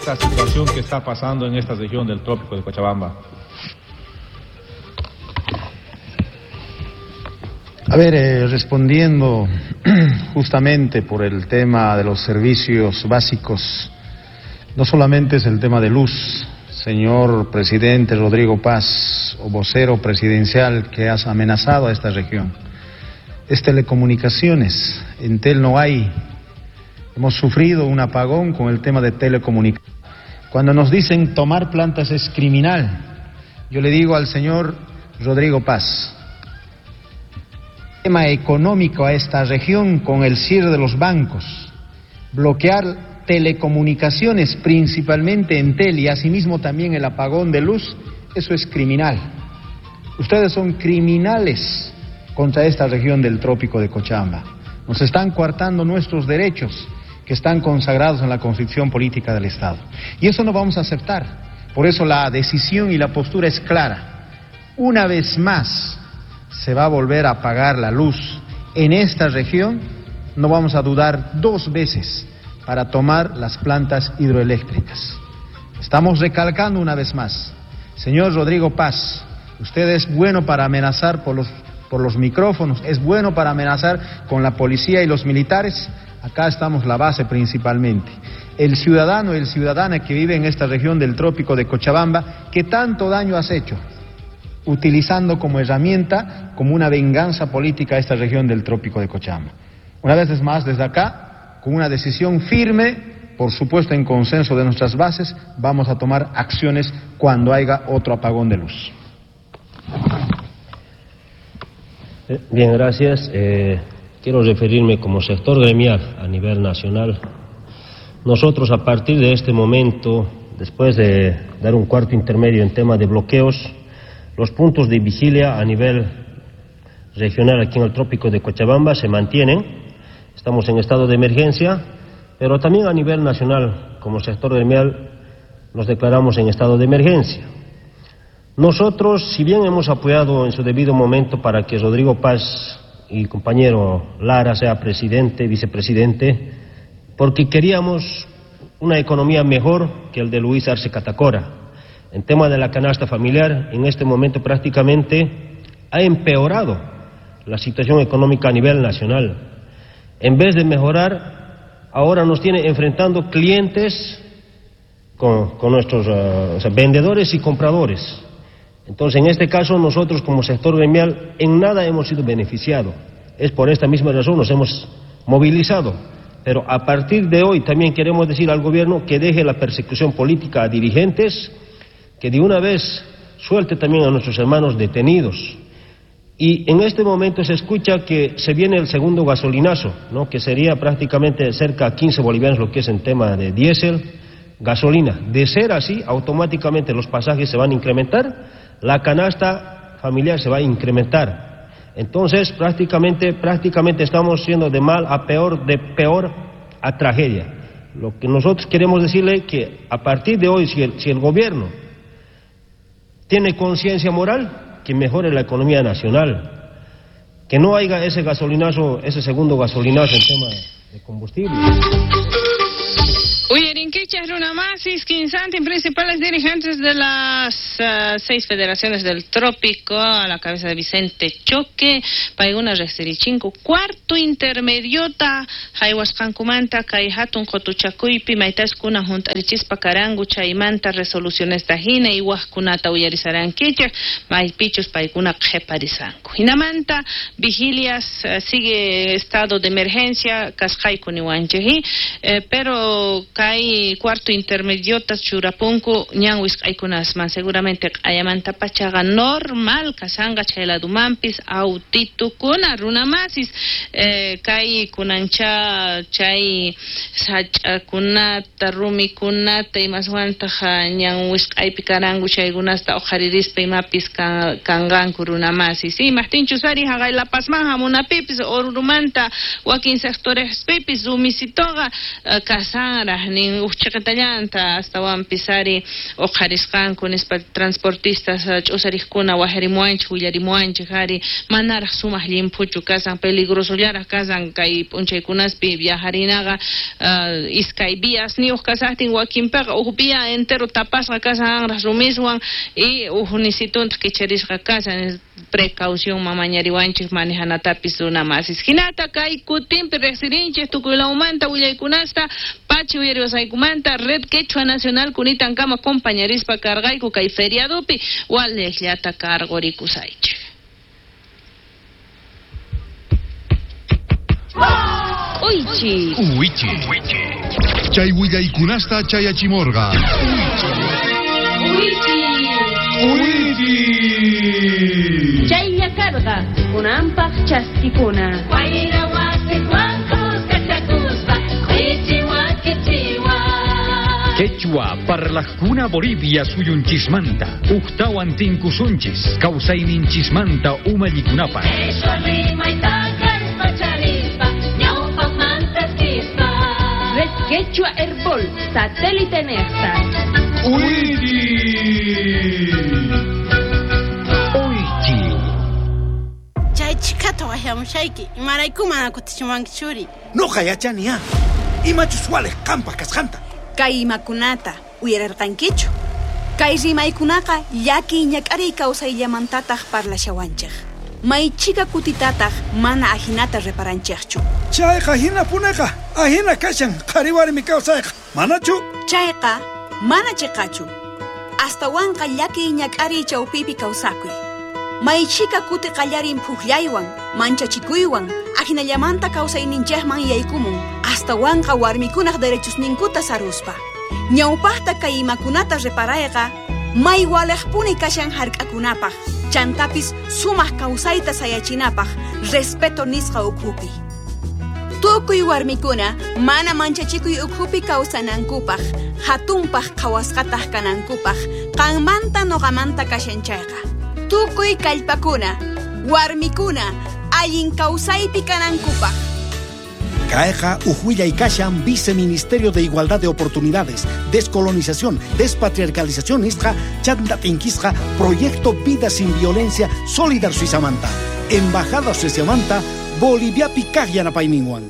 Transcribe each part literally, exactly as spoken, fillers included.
esta situación que está pasando en esta región del trópico de Cochabamba? A ver, eh, respondiendo justamente por el tema de los servicios básicos, no solamente es el tema de luz, señor presidente Rodrigo Paz, o vocero presidencial que has amenazado a esta región, es telecomunicaciones. En Tel no hay. Hemos sufrido un apagón con el tema de telecomunicaciones. Cuando nos dicen tomar plantas es criminal, yo le digo al señor Rodrigo Paz, tema económico a esta región con el cierre de los bancos, bloquear telecomunicaciones principalmente en Tel y asimismo también el apagón de luz, eso es criminal. Ustedes son criminales contra esta región del trópico de Cochabamba. Nos están coartando nuestros derechos que están consagrados en la Constitución Política del Estado. Y eso no vamos a aceptar. Por eso la decisión y la postura es clara. Una vez más se va a volver a apagar la luz en esta región, no vamos a dudar dos veces para tomar las plantas hidroeléctricas. Estamos recalcando una vez más, señor Rodrigo Paz, usted es bueno para amenazar por los, por los micrófonos, es bueno para amenazar con la policía y los militares. Acá estamos la base principalmente. El ciudadano y el ciudadana que vive en esta región del trópico de Cochabamba, que tanto daño has hecho, utilizando como herramienta, como una venganza política a esta región del trópico de Cochabamba. Una vez más, desde acá, con una decisión firme, por supuesto en consenso de nuestras bases, vamos a tomar acciones cuando haya otro apagón de luz. Bien, gracias. Eh, quiero referirme como sector gremial a nivel nacional. Nosotros, a partir de este momento, después de dar un cuarto intermedio en tema de bloqueos, los puntos de vigilia a nivel regional aquí en el trópico de Cochabamba se mantienen. Estamos en estado de emergencia, pero también a nivel nacional, como sector gremial, nos declaramos en estado de emergencia. Nosotros, si bien hemos apoyado en su debido momento para que Rodrigo Paz y compañero Lara sea presidente, vicepresidente, porque queríamos una economía mejor que el de Luis Arce Catacora. En tema de la canasta familiar, en este momento prácticamente ha empeorado la situación económica a nivel nacional. En vez de mejorar, ahora nos tiene enfrentando clientes con, con nuestros uh, o sea, vendedores y compradores. Entonces, en este caso, nosotros como sector gremial en nada hemos sido beneficiados. Es por esta misma razón nos hemos movilizado. Pero a partir de hoy también queremos decir al gobierno que deje la persecución política a dirigentes, que de una vez suelte también a nuestros hermanos detenidos. Y en este momento se escucha que se viene el segundo gasolinazo, ¿no?, que sería prácticamente cerca a quince bolivianos lo que es en tema de diésel, gasolina. De ser así, automáticamente los pasajes se van a incrementar, la canasta familiar se va a incrementar. Entonces, prácticamente, prácticamente estamos siendo de mal a peor, de peor a tragedia. Lo que nosotros queremos decirle que a partir de hoy, si el, si el gobierno tiene conciencia moral, que mejore la economía nacional, que no haya ese gasolinazo, ese segundo gasolinazo en tema de combustible. Uyarinquichas, Runamasis, Quinsanti, principales dirigentes de las uh, seis federaciones del trópico, a la cabeza de Vicente Choque, Paiguna Resterichinco, cuarto intermediota, Jaihuascancumanta, Caihatun, Jotuchacuipi, Maitaskuna, Juntarichis, Carangu, Chaimanta, resoluciones Tajina, Ihuascunata, Uyarizaranquichas, Maipichos, Paiguna, Jeparizanco. Inamanta, vigilias, uh, sigue estado de emergencia, Cascaicunihuancheji, eh, pero Kai cuarto intermediota Churapunku ñanwis aykunasman seguramente ayamanta pachaga normal kasanga chayla dumampis autitukuna runamasis eh, kai kunancha chay sachakunata rumikunata imaswantaja ñanwis aypikarangu chaygunasta ojaririspa imapis kanganku runamasis y Martín Chusari hagay la pasmaja munapipis orurumanta wakin sectores pipis rumisitoga kasara nin uchaqatallanta hasta wan pisari oqarisqanku nispa transportistas ch'usariqkuna waharimuanchik willarimuanchik hari manaraq sumaq llimpuchu kasan peligrosollaraq kasan kay p'unchaykunaspi viajarinaqa uh, iskay vías niuq kasaqtin wakinpiqa uj vía entero tapasqa kasan anraq rumiswan y uj nisituntaq kicharisqa kasan precaución mamañariwanchik manejanatapis runamasis hinata kay kutinpi riqsirinchik tukuylawmanta willaykunasta pachi uyariwasaykumanta Red Quechua Nacional kunitan kama compañerispa karqayku kay feriadopi waliqllata karqurikusaychik. Uychi Uychi Chay willaykunasta chayachimorqa Uychi Uychi Chay yakarqa kunampaq chaskikuna Wayra wasi wakus kachakuspa Uychi wakichiwa Quechua parlaqkuna Bolivia suyunchismanta uqtawan tinkusunchis kawsayninchismanta umallikunapa Eso rimaytakas pacharispa ñawpaq mantasqispa Red Quechua Herbol Satélite Nexa Uychi Uychi Chay chikata wahamushayki imaraykuman kutichimankichuri Nuqa yachaniya imachus waliq qampaq kasqanta Kay imakunata uyararqankichu Kay rimaykunaqa llaki ñak'ari kawsayllamantataq parlashawanchik Maychika kutitataq mana ahinata reparanchikchu Chayqa hina punaqa ahina kashan qhariwarmi kawsayqa manachu Chayqa mana chiqachu Astawanqa llaki ñak'ari chawpipi kawsakuy Maychika kuti qallarin phuqllaywan manchachikuywan ahinallamanta kawsayninchikman yaykumun Astawanqa warmikunaq derechosninkuta saruspa Ñawpaqta kay imakunata reparayqa may waliqpuni kashan hark'akunapaq chantapis sumaq kawsayta sayachinapaq respeto nisqa ukhupi Tukuy warmikuna mana manchachikuy ukhupi kawsanankupaq hatunpaq qhawasqataq kanankupaq qanmanta nuqamanta kashanchayqa Tukuy kallpakuna warmikuna allin kawsaypi kanankupaq Kayqa ujuillay kashan Viceministerio de Igualdad de Oportunidades, Descolonización, Despatriarcalización nisqa chantatinquisqa Proyecto Vida Sin Violencia Solidar Suizamanta Embajada Suizamanta Boliviapi kaqyanapayninwan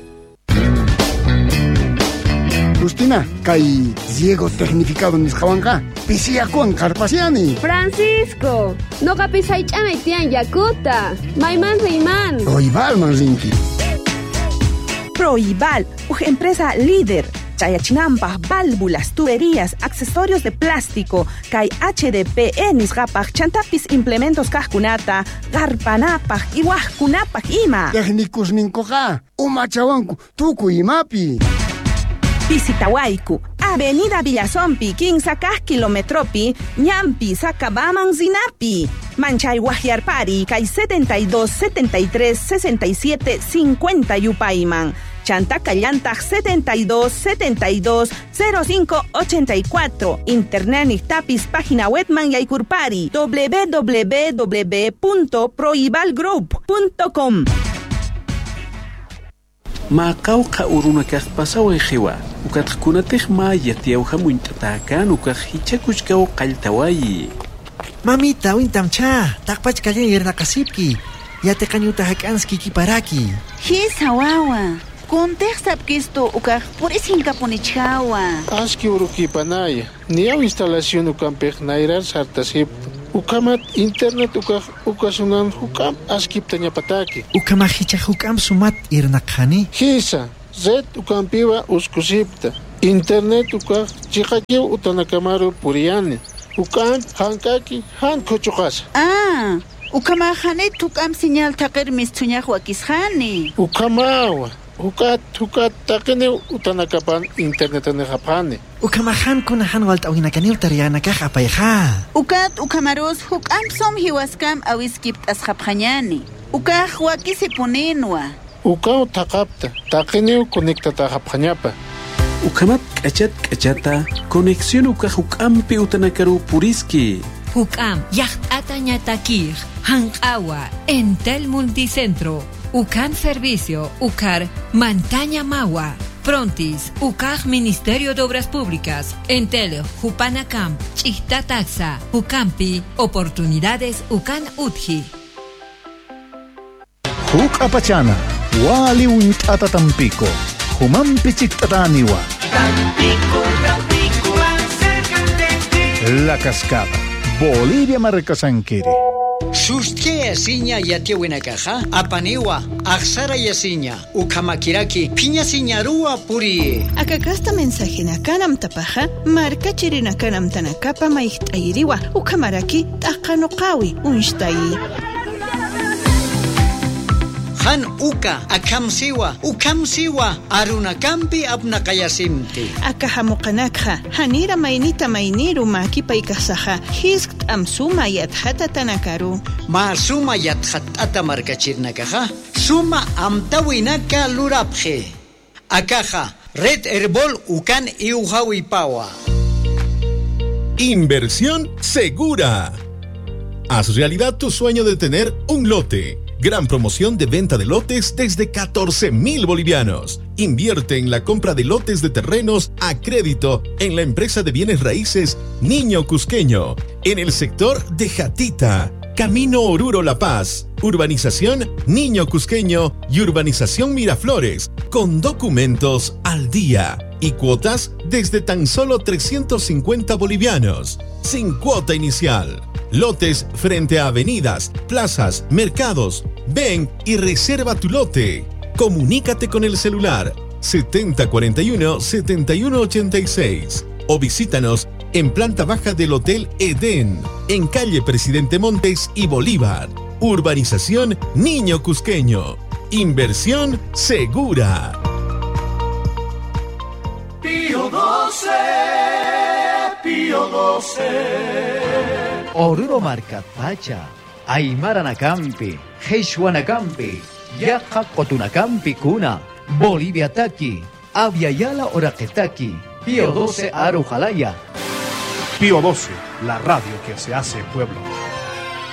Justina, kay Diego Tecnificado nisqawanqa pisiyakuwan qarpasiani Francisco Noqa pisaych'amay tiyan yakuta Mayman riyman Proibalman rinki Proibal, una empresa líder. Chayachinampa, válvulas, tuberías, accesorios de plástico, K H D P E nisqapaq, chantapis implementos kajkunata, garpanapaq, iwajkunapaq ima. Técnicos ninkoqa, umachawanku, tuku imapi. Pisitawayku, Avenida Villazompi, quince kilometropi, ñampi, Sacabaman, Zinapi. Manchay Guajiarpari, Kay setenta y dos, setenta y tres, sesenta y siete, cincuenta Yupayman. Chantacallantaj setenta y dos, setenta y dos, cero cinco, ochenta y cuatro. Internet Nictapis, página webman Yaykurpari, w w w punto proibalgroup punto com. Maqawqa urunakaq pasawan qiwa ukatqkunataq ma yatiyawqa munt'atakan ukaq hichakuchkaw qalltawayi Mamita wintamcha taqpach kallan yarnaqasipki yatiqañuta hak'anski kiparaki Hisa wawa kuntiq sapkistu ukaq purisinkapunичhawa Aski urukipanaya niyaw instalación ukampiq nayrar sartasipta Ukamat internet ukaq ukasunan hukam askipta ñapataki Ukamahicha hukam sumat irnaqani Hisa zet ukampiwa uskusipta internet ukaq chiqakiw utanakamaru puriyani Ukam hankaki han kuchuqas Ah ukamahane tukam señal taqir mistuñaq wakisqani Ukamawa Ukat ukat taqini utanakapan internet anejapani Ukamahan kunahan walt'awinakaniw tariyanakaq apayqa Ukat ukamaros hukam som hiwaskam awiskipt asqapqañani Ukaq wakisipuninwa Ukaw taqapta taqini conectataqapqañapa Ukamat k'achat k'achata conexión ukaq ukampi utanakaru puriski Ukam llaqt'ata ñatakij hanq'awa Entel Multicentro Ukan Servicio, Ukar, Montaña Mawa, Prontis, Ucaj Ministerio de Obras Públicas, Entele, Jupanacam, Chihta Taxa, Ucampi, Oportunidades Ucan Utji. Huk apachana, wali untata Tampico, Humampi chiktataniwa. Tampico, Tampico, más cerca de ti. La Cascada, Bolivia Marcasanquiri. Sustia yasiña yatiawina caja, apaniwa, axara yasiña, ukamakiraki, piña siñarua puri. Akakasta mensajina kanam tapaja, marca chirina kanam tanakapa maihtairiwa, ukamaraki, takanokawi, unshtai. Han uka, akamsiwa, ukamsiwa, arunakampi apnakayasimti. Akahamukanakha, hanira mainita mainiru makipaikasaha, hiskt amsuma yadhata tanakaru. Ma suma yadhatata markachirnakaha, suma amtawinaka lurapje. Akaja, Red Herbol ukan iuhawipawa. Inversión segura. Haz realidad tu sueño de tener un lote. Gran promoción de venta de lotes desde catorce mil bolivianos. Invierte en la compra de lotes de terrenos a crédito en la empresa de bienes raíces Niño Cusqueño, en el sector de Jatita, Camino Oruro La Paz, Urbanización Niño Cusqueño y Urbanización Miraflores, con documentos al día y cuotas desde tan solo trescientos cincuenta bolivianos, sin cuota inicial. Lotes frente a avenidas, plazas, mercados. Ven y reserva tu lote. Comunícate con el celular setenta cuarenta y uno, setenta y uno ochenta y seis o visítanos en planta baja del Hotel Edén, en calle Presidente Montes y Bolívar. Urbanización Niño Cusqueño. Inversión segura. Pío doce, Pío doce. Oruro Marcapacha, Aymaranacampi, Hechuanacampi, Yaja Cotunacampi Cuna, Bolivia Taki, Aviala Oraquetaki, Pío doce Arujalaya. Pío doce, la radio que se hace pueblo.